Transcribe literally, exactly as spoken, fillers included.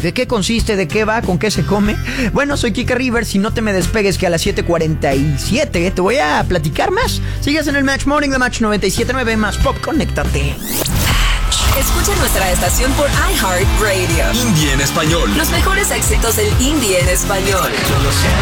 ¿De qué consiste? ¿De qué va? ¿Con qué se come? Bueno, soy Kike Rivers y no te me despegues que a las siete cuarenta y siete te voy a platicar más. Sigues en el Match Morning de Match noventa y siete punto nueve más Pop, conéctate. Escucha nuestra estación por iHeartRadio. Indie en español. Los mejores éxitos del indie en español.